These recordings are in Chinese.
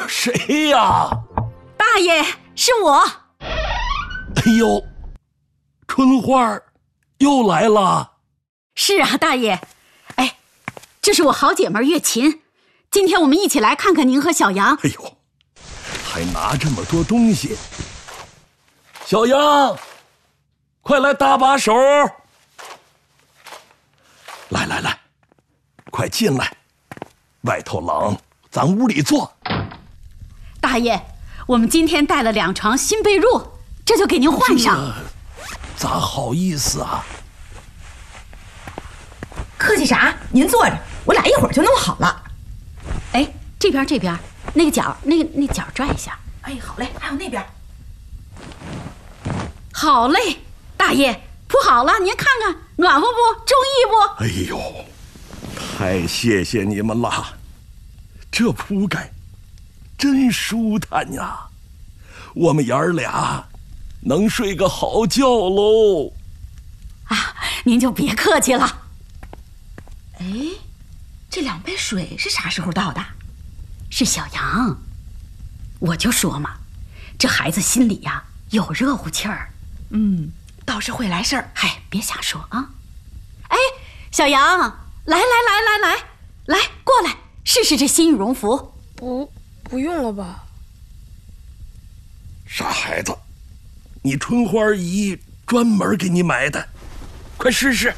谁呀？ 大爷，是我。 哎呦，春花又来了。 是啊，大爷。哎，这是我好姐妹月琴，今天我们一起来看看您和小杨。 哎呦，还拿这么多东西。小杨，快来搭把手。来来来，快进来，外头冷，咱屋里坐。 大爷，我们今天带了2床新被褥，这就给您换上。 咋好意思啊？ 客气啥？您坐着，我俩一会儿就弄好了。 哎，这边，那个角，那角拽一下。 哎，好嘞，还有那边。 好嘞，大爷铺好了，您看看暖和不？中意不？ 哎呦，太谢谢你们了，这铺盖真舒坦呀，我们爷儿俩能睡个好觉喽。 啊，您就别客气了。 哎，这2杯水是啥时候倒的？ 是小杨，我就说嘛，这孩子心里呀有热乎气儿。 倒是会来事儿。 嗨，别瞎说啊！哎，小杨，来，过来试试这新羽绒服。 不用了吧？ 傻孩子，你春花姨专门给你买的，快试试。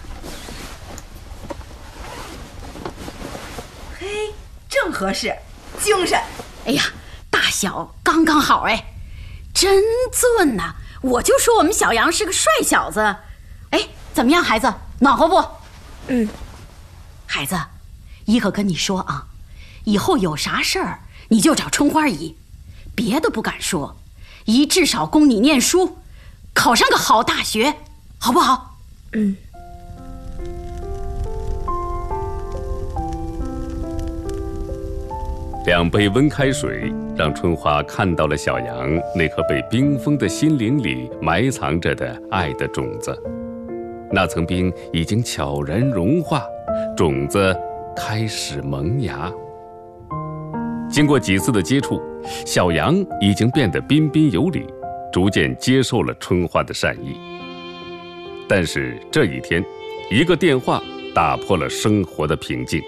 嘿，正合适，精神。 哎呀，大小刚刚好，哎，真俊呐！我就说我们小杨是个帅小子。哎，怎么样，孩子，暖和不？孩子，姨可跟你说啊，以后有啥事儿你就找春花姨，别的不敢说，姨至少供你念书，考上个好大学，好不好？ 2杯温开水让春花看到了小杨那颗被冰封的心灵里埋藏着的爱的种子。那层冰已经悄然融化，种子开始萌芽。经过几次的接触，小杨已经变得彬彬有礼，逐渐接受了春花的善意。但是这一天，一个电话打破了生活的平静。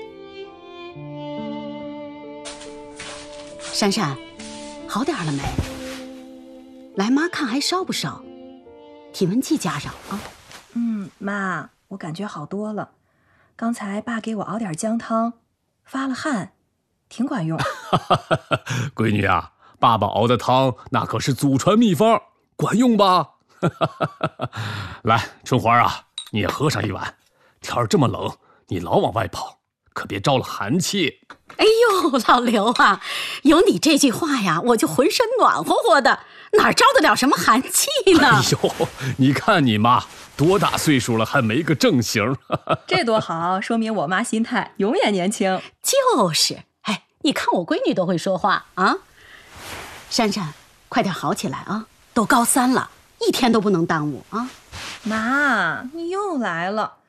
珊珊，好点了没？来，妈看还烧不烧？体温计加上啊。 妈，我感觉好多了。刚才爸给我熬点姜汤，发了汗，挺管用。 闺女啊，爸爸熬的汤那可是祖传秘方，管用吧？来，春花啊，你也喝上一碗。天儿这么冷，你老往外跑，可别招了寒气。 哎呦，老刘啊，有你这句话呀，我就浑身暖和和的，哪招得了什么寒气呢？ 哎呦，你看你妈多大岁数了，还没个正形。 这多好，说明我妈心态永远年轻。 就是，哎，你看我闺女都会说话啊。珊珊，快点好起来啊，都高3了，一天都不能耽误啊。 妈，你又来了，